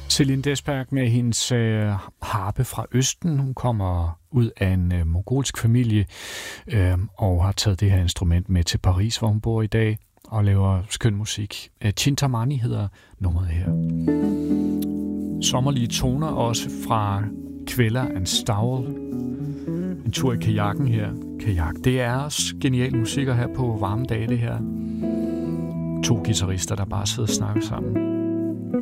Céline Desberg med hendes harpe fra Østen. Hun kommer ud af en mongolsk familie og har taget det her instrument med til Paris, hvor hun bor i dag, og laver skøn musik. Chintamani hedder nummeret her. Sommerlige toner også fra Kveller and Stowell. En tur i kajakken her. Kajak, det er også genial musik her på varme dage, det her. 2 guitarister, der bare sidder og snakker sammen.